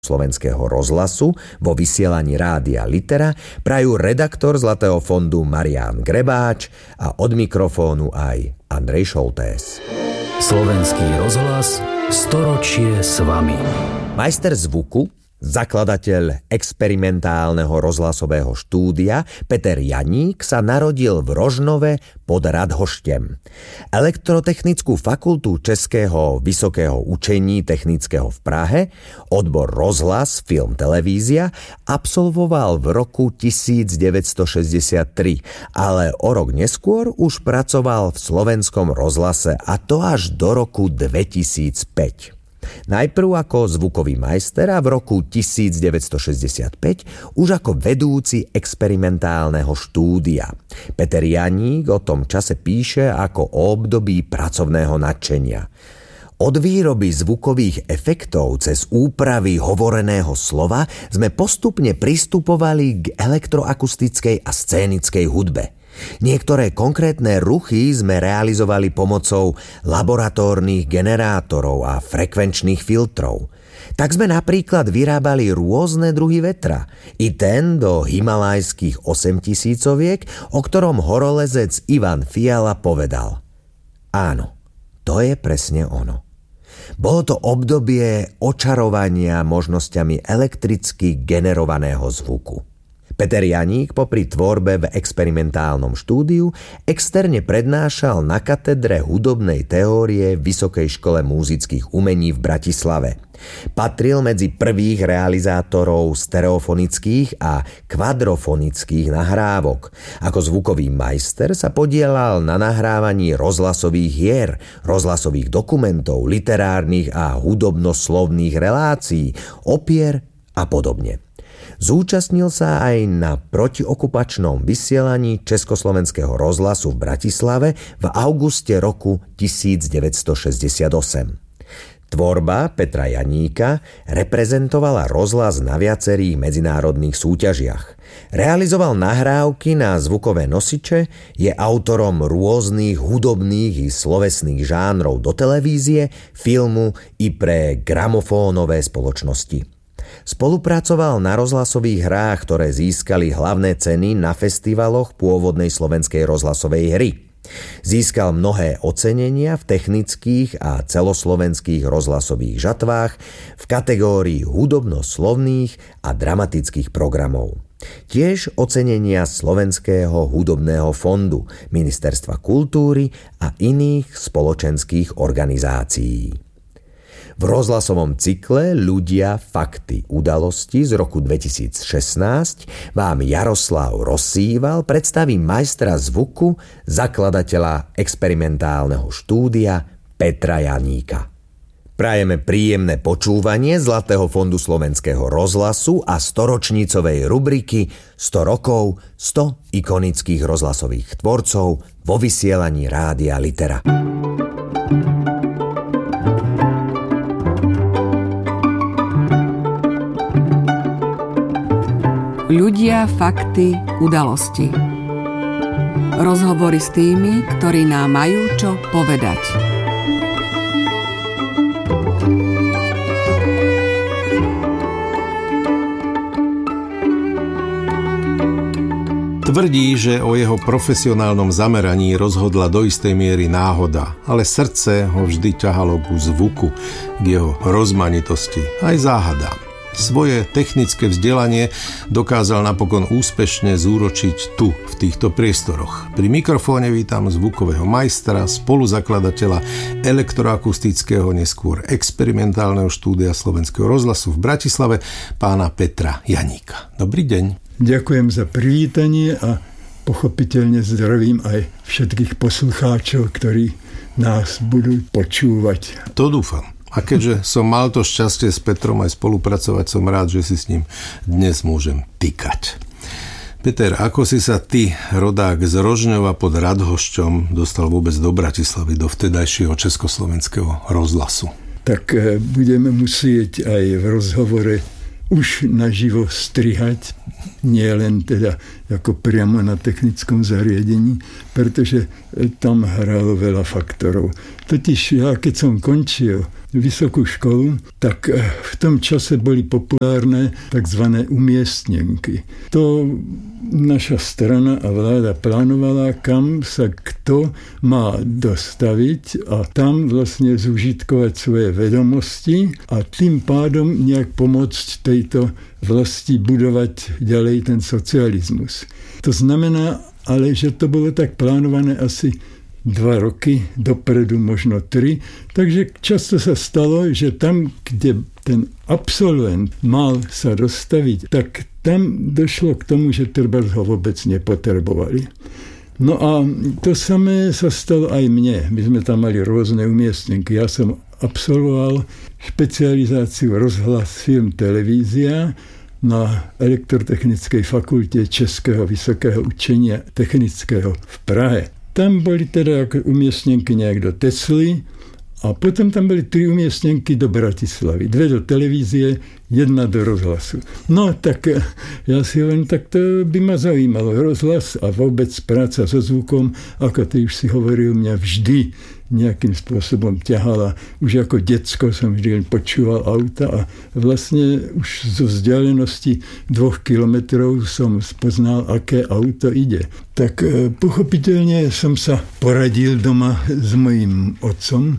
Slovenského rozhlasu vo vysielaní Rádia Litera prajú redaktor Zlatého fondu Marián Grebáč a od mikrofónu aj Andrej Šoltés. Slovenský rozhlas, storočie s vami. Majster zvuku, zakladateľ experimentálneho rozhlasového štúdia Peter Janík sa narodil v Rožnove pod Radhoštem. Elektrotechnickú fakultu Českého vysokého učení technického v Prahe, odbor rozhlas, film, televízia, absolvoval v roku 1963, ale o rok neskôr už pracoval v Slovenskom rozhlase, a to až do roku 2005. Najprv ako zvukový majster a v roku 1965 už ako vedúci experimentálneho štúdia. Peter Janík o tom čase píše ako o období pracovného nadšenia. Od výroby zvukových efektov cez úpravy hovoreného slova sme postupne pristupovali k elektroakustickej a scénickej hudbe. Niektoré konkrétne ruchy sme realizovali pomocou laboratórnych generátorov a frekvenčných filtrov. Tak sme napríklad vyrábali rôzne druhy vetra. I ten do himalajských 8000-oviek, o ktorom horolezec Ivan Fiala povedal: áno, to je presne ono. Bolo to obdobie očarovania možnosťami elektricky generovaného zvuku. Peter Janík popri tvorbe v experimentálnom štúdiu externe prednášal na katedre hudobnej teórie Vysokej škole múzických umení v Bratislave. Patril medzi prvých realizátorov stereofonických a kvadrofonických nahrávok. Ako zvukový majster sa podieľal na nahrávaní rozhlasových hier, rozhlasových dokumentov, literárnych a hudobnoslovných relácií, opier a podobne. Zúčastnil sa aj na protiokupačnom vysielaní Československého rozhlasu v Bratislave v auguste roku 1968. Tvorba Petra Janíka reprezentovala rozhlas na viacerých medzinárodných súťažiach. Realizoval nahrávky na zvukové nosiče, je autorom rôznych hudobných i slovesných žánrov do televízie, filmu i pre gramofónové spoločnosti. Spolupracoval na rozhlasových hrách, ktoré získali hlavné ceny na festivaloch pôvodnej slovenskej rozhlasovej hry. Získal mnohé ocenenia v technických a celoslovenských rozhlasových žatvách v kategórii hudobno-slovných a dramatických programov. Tiež ocenenia Slovenského hudobného fondu, Ministerstva kultúry a iných spoločenských organizácií. V rozhlasovom cykle Ľudia, fakty, udalosti z roku 2016 vám Jaroslav Rozsýval predstaví majstra zvuku, zakladateľa experimentálneho štúdia Petra Janíka. Prajeme príjemné počúvanie Zlatého fondu Slovenského rozhlasu a storočnícovej rubriky 100 rokov, 100 ikonických rozhlasových tvorcov vo vysielaní Rádia Litera. Ľudia, fakty, udalosti. Rozhovory s tými, ktorí nám majú čo povedať. Tvrdí, že o jeho profesionálnom zameraní rozhodla do istej miery náhoda, ale srdce ho vždy ťahalo ku zvuku, k jeho rozmanitosti, aj záhadám. Svoje technické vzdelanie dokázal napokon úspešne zúročiť tu, v týchto priestoroch. Pri mikrofóne vítam zvukového majstra, spoluzakladateľa elektroakustického, neskôr experimentálneho štúdia Slovenského rozhlasu v Bratislave, pána Petra Janíka. Dobrý deň. Ďakujem za privítanie a pochopiteľne zdravím aj všetkých poslucháčov, ktorí nás budú počúvať. To dúfam. A keďže som mal to šťastie s Petrom aj spolupracovať, som rád, že si s ním dnes môžem tykať. Peter, ako si sa ty, rodák z Rožňova pod Radhošťom, dostal vôbec do Bratislavy, do vtedajšieho Československého rozhlasu? Tak budeme musieť aj v rozhovore už naživo strihať, nie len teda ako priamo na technickom zariadení, pretože tam hralo veľa faktorov. Totiž ja, keď som končil vysokú školu, tak v tom čase boli populárne tzv. Umiestnenky. To naša strana a vláda plánovala, kam sa kto má dostaviť a tam vlastne zúžitkovať svoje vedomosti a tým pádom nejak pomôcť tejto vlasti budovať ďalej ten socializmus. To znamená ale, že to bolo tak plánované asi 2 roky dopredu, možno 3. Takže často sa stalo, že tam, kde ten absolvent mal sa dostaviť, tak tam došlo k tomu, že treba ho vôbec nepotrebovali. No a to samé sa stalo aj mne. My sme tam mali rôzne umiestnenky. Ja som absolvoval špecializáciu rozhlas, film, televízia na Elektrotechnickej fakulte Českého vysokého učenia technického v Prahe. Tam boli teda umiestnenky nejak do Tesly a potom tam boli 3 umiestnenky do Bratislavy. 2 do televízie, 1 do rozhlasu. No tak ja si hovorím, tak to by ma zaujímalo. Rozhlas a vôbec práca so zvukom, ako ty už si hovoril, mňa vždy nejakým spôsobom ťahala. Už ako decko som vždy počúval auta a vlastne už zo vzdialenosti 2 kilometrov som spoznal, aké auto ide. Tak pochopiteľne som sa poradil doma s mojím otcom,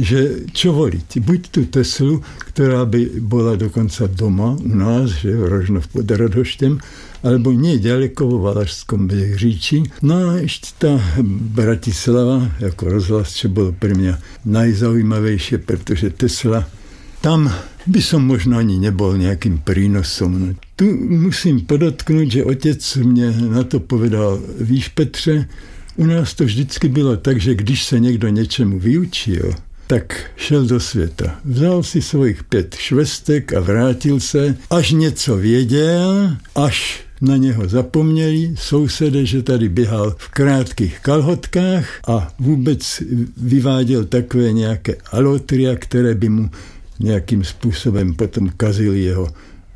že čo voliť. Buď tú Teslu, ktorá by bola dokonca doma u nás, že Rožnov pod Radhoštem, alebo nie ďaleko vo Valašskom Behříči. No a ešte tá Bratislava, ako rozhlas, čo bolo pre mňa najzaujímavejšie, pretože Tesla, tam by som možno ani nebol nejakým prínosom. Tu musím podotknúť, že otec mne na to povedal, víš Petře, u nás to vždycky bylo tak, že když sa niekto niečemu vyučil, tak šel do sveta. Vzal si svojich 5 švestek a vrátil sa, až něco věděl, až na něho zapomněli sousede, že tady běhal v krátkých kalhotkách a vůbec vyváděl takové nějaké alotria, které by mu nějakým způsobem potom kazili jeho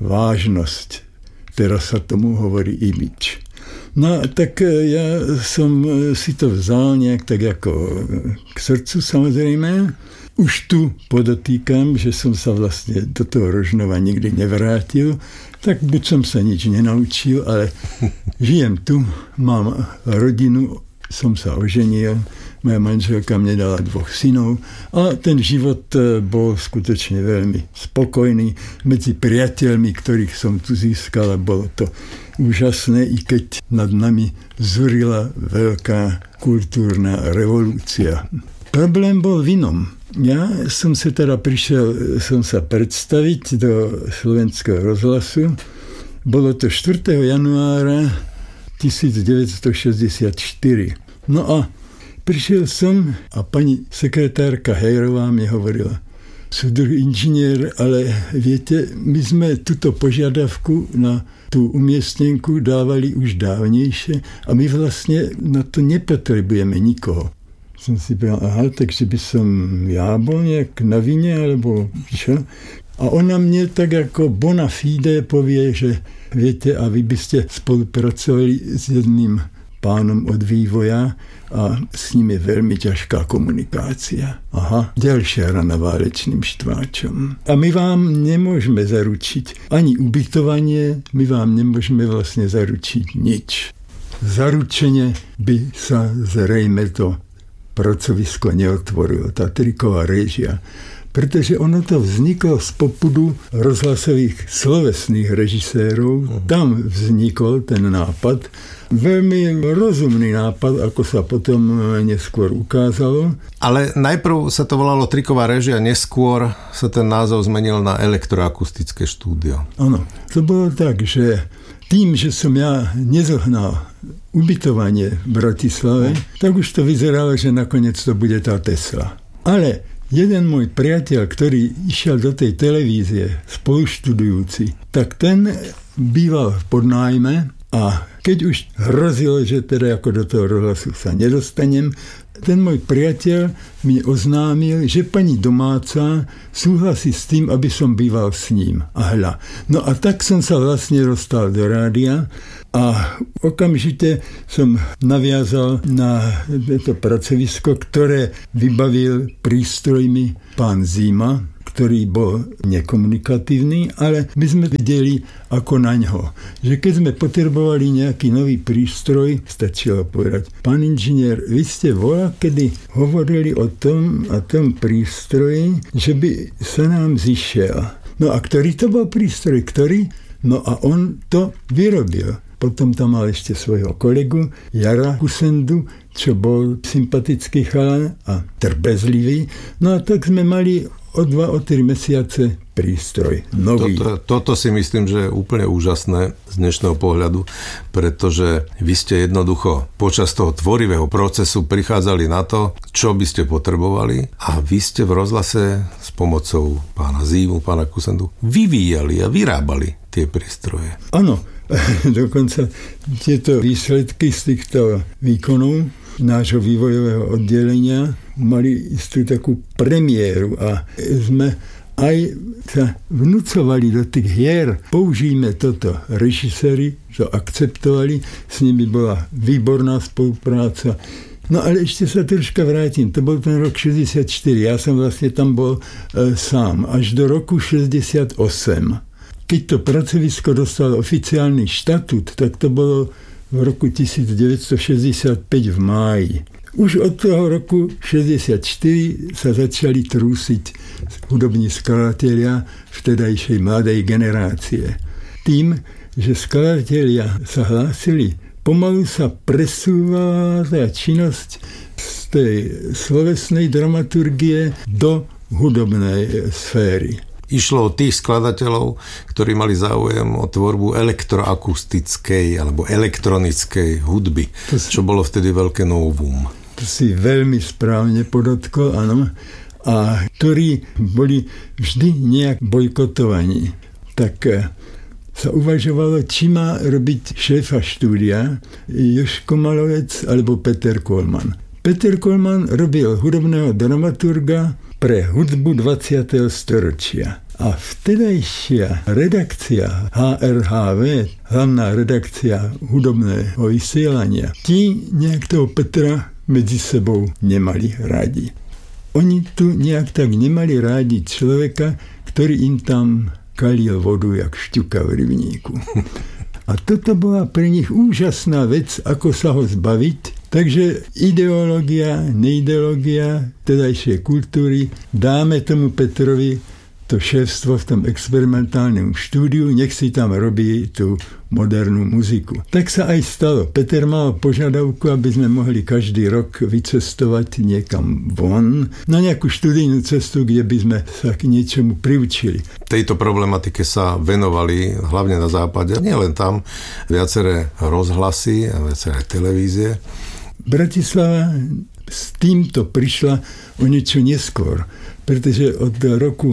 vážnosť. Teraz sa tomu hovorí image. No tak ja som si to vzal nejak tak ako k srdcu samozrejme. Už tu podotýkam, že som sa vlastne do toho Rožnova nikdy nevrátil, tak buď som sa nič nenaučil, ale žijem tu, mám rodinu, som sa oženil, moja manželka mne dala 2 synov a ten život bol skutočne veľmi spokojný. Medzi priateľmi, ktorých som tu získal, bolo to úžasné, i keď nad nami zúrila veľká kultúrna revolúcia. Problém bol v inom. Ja som sa teda prišiel predstaviť do Slovenského rozhlasu. Bolo to 4. januára 1964. No a prišiel som a pani sekretárka Hejrová mi hovorila, súdruh inžinier, ale viete, my sme túto požiadavku na tú umiestnenku dávali už dávnejšie a my vlastne na to nepotrebujeme nikoho. Som si povedal, aha, takže by som ja bol nejak na vine, alebo čo? A ona mne tak ako bona fide povie, že viete, a vy by ste spolupracovali s jedným pánom od vývoja a s ním je veľmi ťažká komunikácia. Aha, ďalšia rana válečným štváčom. A my vám nemôžeme zaručiť ani ubytovanie, my vám nemôžeme vlastne zaručiť nič. Zaručenie by sa zrejme to pracovisko neotvorilo, tá triková réžia. Pretože ono to vzniklo z popudu rozhlasových slovesných režisérov. Tam vznikol ten nápad. Veľmi rozumný nápad, ako sa potom neskôr ukázalo. Ale najprv sa to volalo triková réžia, neskôr sa ten názov zmenil na elektroakustické štúdio. Áno, to bolo tak, že tým, že som ja nezohnal ubytovanie v Bratislave, tak už to vyzeralo, že nakoniec to bude tá Tesla. Ale jeden môj priateľ, ktorý išiel do tej televízie spoluštudujúci, tak ten býval v podnájme a keď už hrozilo, že teda ako do toho rozhlasu sa nedostanem, ten môj priateľ mi oznámil, že pani domáca súhlasí s tým, aby som býval s ním. A hľa. No a tak som sa vlastne dostal do rádia a okamžite som naviazal na to pracovisko, ktoré vybavil prístrojmi pán Zima, ktorý bol nekomunikatívny, ale my sme videli ako na ňo. Že keď sme potrebovali nejaký nový prístroj, stačilo povedať: pán inžinier, vy ste kedy hovorili o tom a tom prístroji, že by sa nám zišiel. No a ktorý to bol prístroj? Ktorý? No a on to vyrobil. Potom tam mal ešte svojho kolegu Jara Kusendu, čo bol sympatický chalan a trpezlivý. No a tak sme mali o 2-3 mesiace prístroj. Nový. Toto si myslím, že je úplne úžasné z dnešného pohľadu, pretože vy ste jednoducho počas toho tvorivého procesu prichádzali na to, čo by ste potrebovali, a vy ste v rozhlase s pomocou pána Zimu, pána Kusendu vyvíjali a vyrábali tie prístroje. Áno, dokonca tieto výsledky z týchto výkonov nášho vývojového oddelenia mali istú takú premiéru a sme aj sa vnúcovali do tých hier. Použijme toto. Režiséri to akceptovali, s nimi bola výborná spolupráca. No ale ešte sa troška vrátim. To bol ten rok 64. Ja som vlastne tam bol sám. Až do roku 68. Keď to pracovisko dostalo oficiálny štatút, tak to bolo v roku 1965 v máji. Už od toho roku 64 sa začali trúsiť hudobní skladatelia vtedajšej mladej generácie. Tým, že skladatelia sa hlásili, pomalu sa presúvala tá činnosť z tej slovesnej dramaturgie do hudobnej sféry. Išlo o tých skladateľov, ktorí mali záujem o tvorbu elektroakustickej alebo elektronickej hudby, čo bolo vtedy veľké novum. To si veľmi správne podotkol, áno. A ktorí boli vždy nejak bojkotovaní. Tak sa uvažovalo, či má robiť šéfa štúdia Jožko Malovec alebo Peter Kollmann. Peter Kollmann robil hudobného dramaturga pre hudbu 20. storočia. A vtedajšia redakcia HRHV, hlavná redakcia hudobného vysielania, tí nejak toho Petra medzi sebou nemali rádi. Oni tu nejak tak nemali rádi človeka, ktorý im tam kalil vodu jak šťuka v rybníku. A toto bola pre nich úžasná vec, ako sa ho zbaviť. Takže ideológia, neideológia tedajšej kultúry, dáme tomu Petrovi to šéfstvo v tom experimentálnom štúdiu, nech si tam robí tú modernú muziku. Tak sa aj stalo. Peter mal požiadavku, aby sme mohli každý rok vycestovať niekam von, na nejakú študijnú cestu, kde by sme sa k niečomu priučili. Tejto problematike sa venovali hlavne na západe, nie len tam, viaceré rozhlasy a viaceré televízie. Bratislava s týmto prišla o niečo neskôr, pretože od roku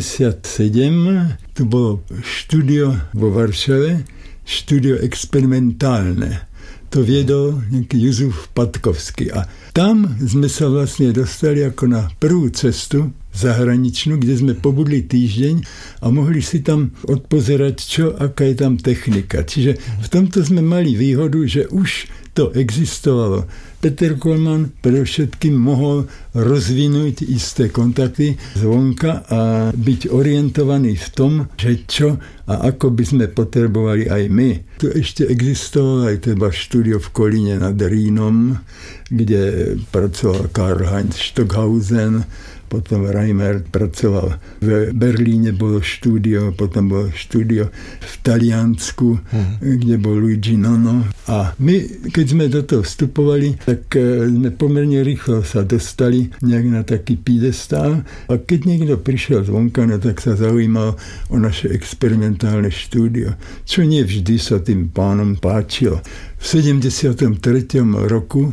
57 tu bolo štúdio vo Varšave, štúdio experimentálne. To viedol nejaký Juzuf Patkovský. A tam sme sa vlastne dostali ako na prvú cestu zahraničnú, kde sme pobudli týždeň a mohli si tam odpozerať, aká je tam technika. Čiže v tomto sme mali výhodu, že už to existovalo. Peter Kollmann predovšetkým mohol rozvinúť isté kontakty zvonka a byť orientovaný v tom, že čo a ako by sme potrebovali aj my. Tu ešte existovalo aj teda štúdio v Kolíne nad Rínom, kde pracoval Karl-Heinz Stockhausen, potom Reimer pracoval v Berlíne, bolo štúdio, potom bolo štúdio v Taliansku, kde bol Luigi Nono. A my, keď sme do toho vstupovali, tak sme pomerne rýchlo sa dostali nejak na taký piedestál. A keď niekto prišiel zvonka, no tak sa zaujímal o naše experimentálne štúdio, čo nie vždy sa tým pánom páčilo. V 73. roku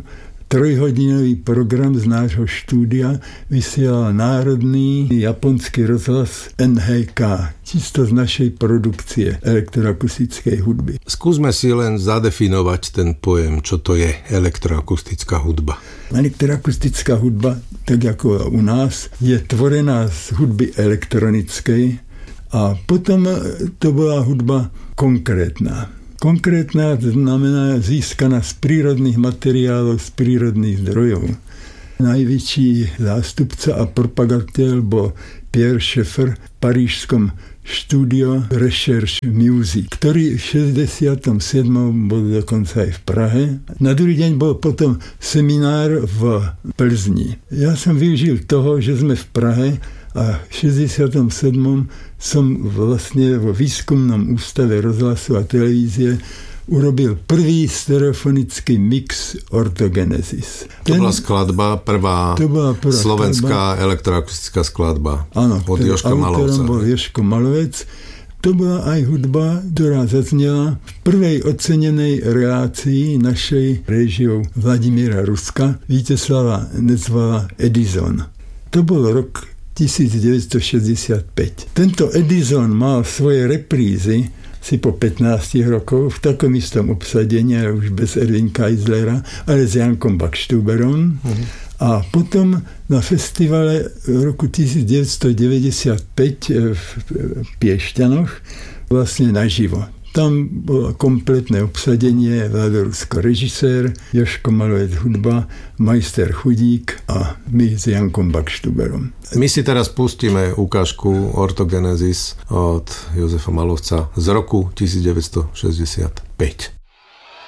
trojhodinový program z nášho štúdia vysielal národný japonský rozhlas NHK, čisto z našej produkcie elektroakustickej hudby. Skúsme si len zadefinovať ten pojem, čo to je elektroakustická hudba. Elektroakustická hudba, tak ako u nás, je tvorená z hudby elektronickej a potom to bola hudba konkrétna. Konkrétna znamená získaná z prírodných materiálov, z prírodných zdrojov. Najväčší zástupca a propagateľ bol Pierre Schaeffer v parížskom Studio Recherche Music, ktorý v 67. bol dokonca aj v Prahe. Na druhý deň bol potom seminár v Plzni. Ja som využil toho, že sme v Prahe a v 67. som vlastne vo výskumnom ústave rozhlasu a televízie urobil prvý stereofonický mix Orthogenesis. To bola skladba, prvá slovenská elektroakustická skladba. Áno, od Jožka Malovca. Autorom bol Jožko Malovec. To bola aj hudba, ktorá zaznela v prvej ocenenej relácii našej réžiou Vladimíra Ruska. Víteslava nezvala Edison. To bol rok 1965. Tento Edison mal svoje reprízy si po 15 rokov v takom istom obsadení, už bez Erwin Keislera, ale s Jankom Backstuberom. A potom na festivale v roku 1995 v Piešťanoch vlastne naživo. Tam bolo kompletné obsadenie, Vlado Rusko režisér, Jožko Malovec hudba, majster Chudík a my s Jankom Backstuberom. My si teraz pustíme ukážku Orthogenesis od Jozefa Malovca z roku 1965.